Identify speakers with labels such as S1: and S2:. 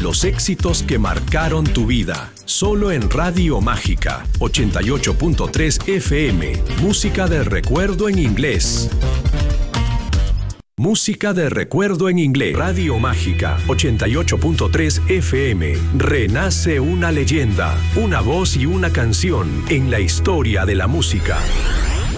S1: los éxitos que marcaron tu vida. Solo en Radio Mágica 88.3 FM. Música de recuerdo en inglés. Música de recuerdo en inglés. Radio Mágica 88.3 FM. Renace una leyenda, una voz y una canción en la historia de la música.